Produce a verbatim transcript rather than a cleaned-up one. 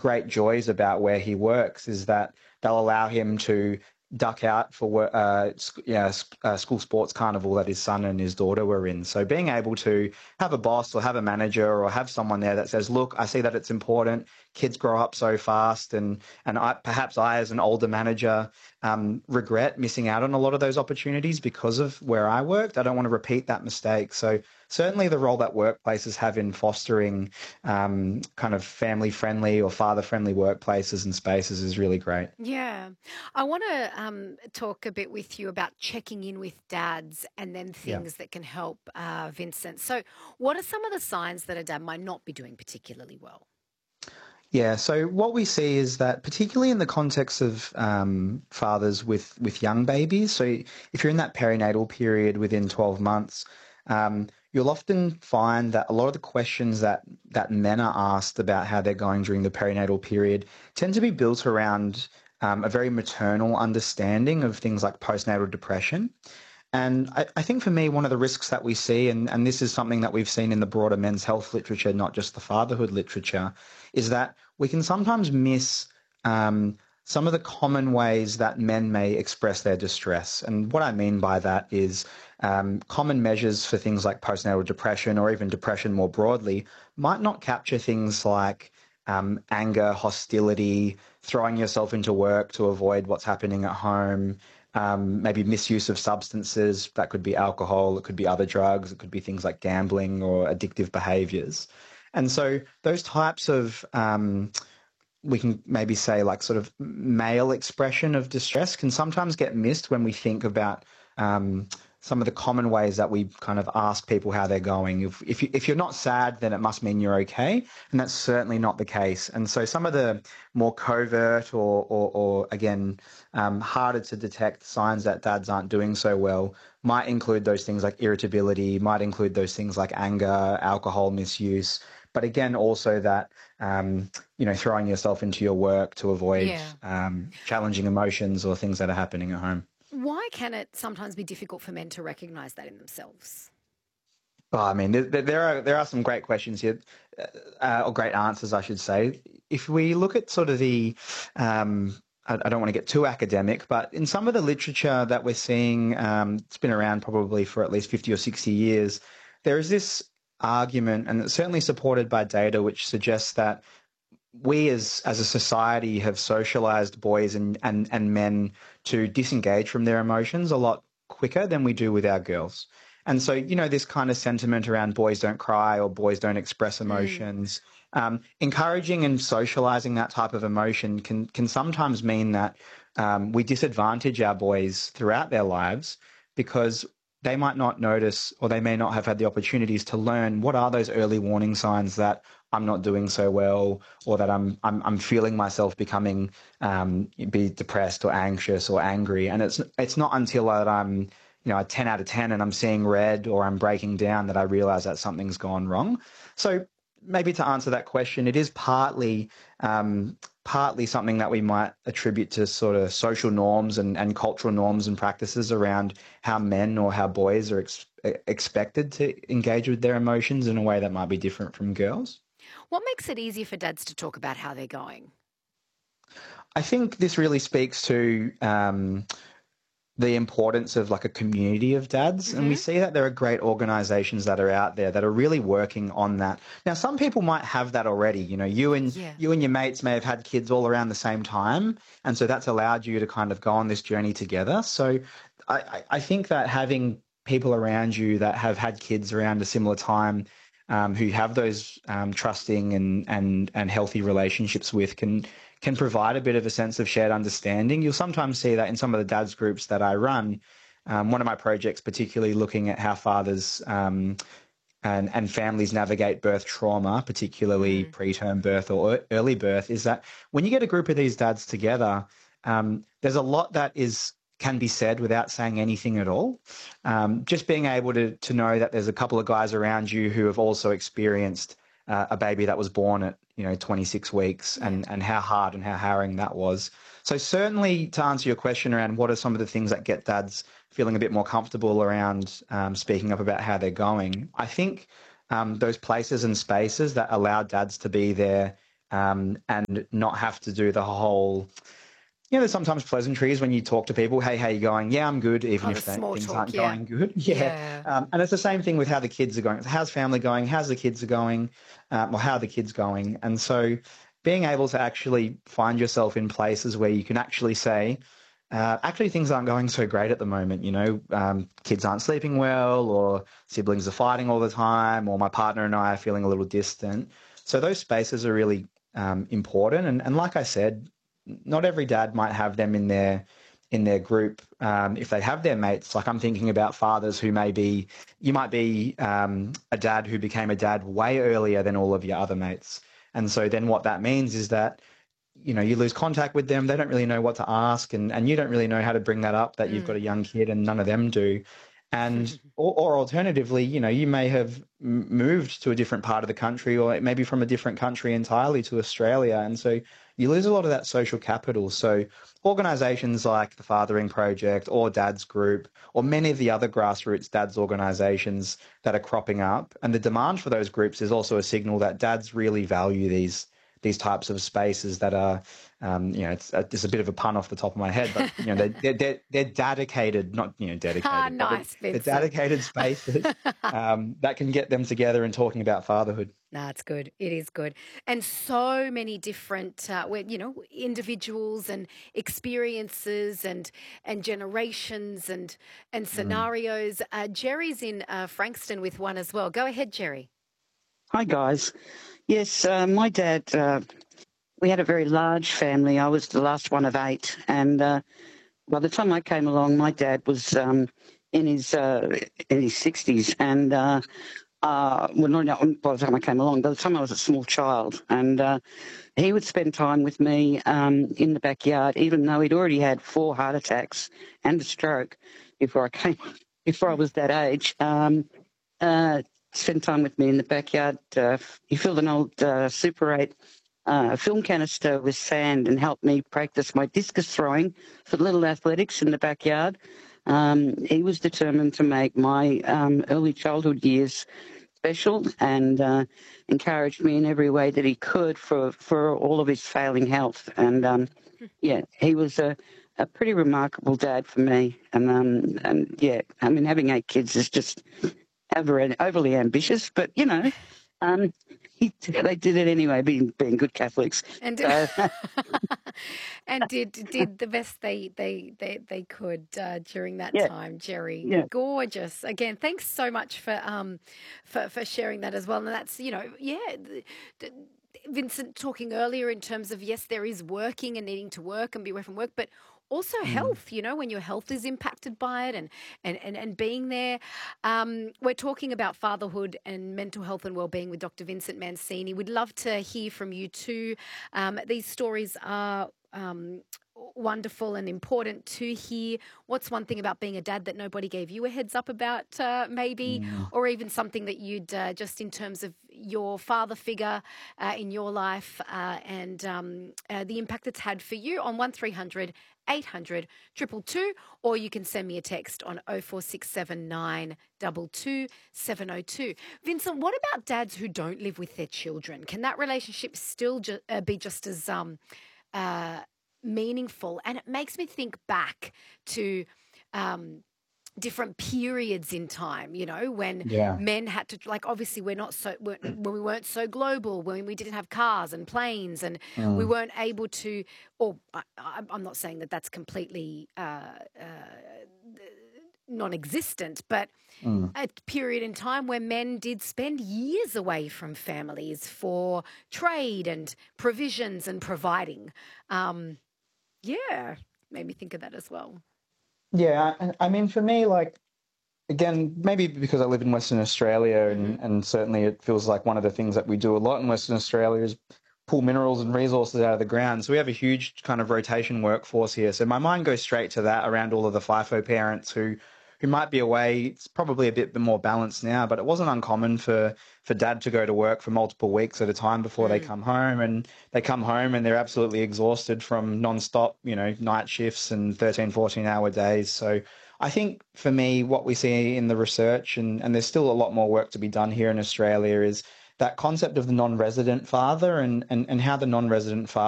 great joys about where he works is that they'll allow him to duck out for wo- uh, sc- yeah, sc- uh, school sports carnival that his son and his daughter were in. So being able to have a boss or have a manager or have someone there that says, look, I see that it's important. Kids grow up so fast, and and I, perhaps I, as an older manager, um, regret missing out on a lot of those opportunities because of where I worked. I don't want to repeat that mistake. So certainly the role that workplaces have in fostering um, kind of family-friendly or father-friendly workplaces and spaces is really great. Yeah. I want to um, talk a bit with you about checking in with dads and then Yeah. things that can help uh, Vincent. So, what are some of the signs that a dad might not be doing particularly well? Yeah, so what we see is that, particularly in the context of um, fathers with, with young babies, so if you're in that perinatal period within twelve months, um, you'll often find that a lot of the questions that, that men are asked about how they're going during the perinatal period tend to be built around um, a very maternal understanding of things like postnatal depression. And I, I think for me, one of the risks that we see, and, and this is something that we've seen in the broader men's health literature, not just the fatherhood literature, is that we can sometimes miss um, some of the common ways that men may express their distress. And what I mean by that is um, common measures for things like postnatal depression or even depression more broadly might not capture things like um, anger, hostility, throwing yourself into work to avoid what's happening at home, um, maybe misuse of substances. That could be alcohol, it could be other drugs, it could be things like gambling or addictive behaviors. And so those types of, um, we can maybe say like sort of male expression of distress can sometimes get missed when we think about um, some of the common ways that we kind of ask people how they're going. If if, you, if you're not sad, then it must mean you're okay, and that's certainly not the case. And so some of the more covert or, or, or again, um, harder to detect signs that dads aren't doing so well might include those things like irritability, might include those things like anger, alcohol misuse, but again, also that um, you know, throwing yourself into your work to avoid Yeah. um, challenging emotions or things that are happening at home. Why can it sometimes be difficult for men to recognize that in themselves? Oh, I mean, there, there are there are some great questions here, uh, or great answers, I should say. If we look at sort of the, um, I, I don't want to get too academic, but in some of the literature that we're seeing, um, it's been around probably for at least fifty or sixty years, there is this argument, and it's certainly supported by data, which suggests that we as as a society have socialized boys and, and, and men to disengage from their emotions a lot quicker than we do with our girls. And so, you know, this kind of sentiment around boys don't cry or boys don't express Mm. emotions, um, encouraging and socializing that type of emotion can can sometimes mean that um, we disadvantage our boys throughout their lives because they might not notice or they may not have had the opportunities to learn what are those early warning signs that I'm not doing so well, or that I'm I'm I'm feeling myself becoming um, be depressed or anxious or angry, and it's it's not until that I'm you know a ten out of ten and I'm seeing red or I'm breaking down that I realize that something's gone wrong. So maybe to answer that question, it is partly um, partly something that we might attribute to sort of social norms and, and cultural norms and practices around how men or how boys are ex- expected to engage with their emotions in a way that might be different from girls. What makes it easier for dads to talk about how they're going? I think this really speaks to um, the importance of like a community of dads. And we Hmm. see that there are great organizations that are out there that are really working on that. Now, some people might have that already. You know, you and Yeah. you and your mates may have had kids all around the same time. And so that's allowed you to kind of go on this journey together. So I, I I think that having people around you that have had kids around a similar time um, who have those um, trusting and, and, and healthy relationships with can can provide a bit of a sense of shared understanding. You'll sometimes see that in some of the dads groups that I run. Um, one of my projects, particularly looking at how fathers um, and, and families navigate birth trauma, particularly Mm. preterm birth or early birth, is that when you get a group of these dads together, um, there's a lot that is can be said without saying anything at all. Um, just being able to to know that there's a couple of guys around you who have also experienced uh, a baby that was born at you know twenty-six weeks Yeah. and and how hard and how harrowing that was. So certainly to answer your question around what are some of the things that get dads feeling a bit more comfortable around um, speaking up about how they're going, I think um, those places and spaces that allow dads to be their um, and not have to do the whole, you know, there's sometimes pleasantries when you talk to people. Hey, how you going? Yeah, I'm good, even Oh, the if they, small things talk, aren't yeah. going good. Yeah. Yeah. Um, and it's the same thing with how the kids are going. How's family going? How's the kids are going? Um, or how are the kids going? And so being able to actually find yourself in places where you can actually say, uh, actually, things aren't going so great at the moment. You know, um, kids aren't sleeping well, or siblings are fighting all the time, or my partner and I are feeling a little distant. So those spaces are really um, important. And, and like I said, not every dad might have them in their in their group. Um, if they have their mates, like I'm thinking about fathers who may be, you might be um, a dad who became a dad way earlier than all of your other mates. And so then what that means is that, you know, you lose contact with them. They don't really know what to ask, and, and you don't really know how to bring that up, that you've got Mm. a young kid and none of them do. And or, or alternatively, you know, you may have moved to a different part of the country, or maybe from a different country entirely to Australia. And so you lose a lot of that social capital. So organizations like the Fathering Project or Dad's Group or many of the other grassroots dads organizations that are cropping up, and the demand for those groups is also a signal that dads really value these these types of spaces that are, um, you know, it's, it's a bit of a pun off the top of my head, but, you know, they're, they're, they're dedicated, not, you know, Ah, dedicated, but they're, nice, they're Vincent. dedicated spaces um, that can get them together and talking about fatherhood. No, it's good. It is good. And so many different, uh, where, you know, individuals and experiences and and generations and and Mm. scenarios. Uh, Jerry's in uh, Frankston with one as well. Go ahead, Jerry. Hi, guys. Yes, uh, my dad, uh, we had a very large family. I was the last one of eight. And uh, by the time I came along, my dad was um, in his uh, in his sixties. And, uh, uh, well, not not by the time I came along, by the time I was a small child. And uh, he would spend time with me um, in the backyard, even though he'd already had four heart attacks and a stroke before I came, before I was that age. Um, uh, spent time with me in the backyard. Uh, he filled an old uh, Super eight uh, film canister with sand and helped me practice my discus throwing for little athletics in the backyard. Um, he was determined to make my um, early childhood years special and uh, encouraged me in every way that he could for, for all of his failing health. And um, yeah, he was a, a pretty remarkable dad for me. And um, and yeah, I mean, having eight kids is just over, overly ambitious, but you know, um, he, they did it anyway, being being good Catholics. And did, So and did did the best they they they, they could uh, during that yeah, time, Jerry. yeah, Gorgeous. Again, thanks so much for um for for sharing that as well. And that's, you know, yeah. The, the, Vincent talking earlier in terms of, yes, there is working and needing to work and be away from work, but also Mm. health, you know, when your health is impacted by it, and and and, and being there. Um, we're talking about fatherhood and mental health and well-being with Doctor Vincent Mancini. We'd love to hear from you too. Um, these stories are um, wonderful and important to hear. What's one thing about being a dad that nobody gave you a heads up about, uh, maybe, Mm. or even something that you'd, uh, just in terms of your father figure uh, in your life, uh, and um, uh, the impact it's had for you, on one three hundred eight hundred two two two, or you can send me a text on oh four six seven nine two two seven oh two. Vincent, what about dads who don't live with their children? Can that relationship still ju- uh, be just as um, uh, meaningful? And it makes me think back to um, different periods in time, you know, when Yeah. men had to, like, obviously we're not so, when we weren't so global, when we didn't have cars and planes, and we Mm. weren't able to, or I, I- I'm not saying that that's completely uh, uh, non-existent, but Mm. a period in time where men did spend years away from families for trade and provisions and providing. Um, yeah, made me think of that as well. Yeah. I, I mean, for me, like, again, maybe because I live in Western Australia, Hmm. and, and certainly it feels like one of the things that we do a lot in Western Australia is pull minerals and resources out of the ground. So we have a huge kind of rotation workforce here. So my mind goes straight to that around all of the FIFO parents who who might be away. It's probably a bit more balanced now, but it wasn't uncommon for for dad to go to work for multiple weeks at a time before they Mm. come home, and they come home and they're absolutely exhausted from non-stop, you know, night shifts and thirteen, fourteen hour days. So I think for me, what we see in the research, and, and there's still a lot more work to be done here in Australia, is that concept of the non-resident father and, and, and how the non-resident father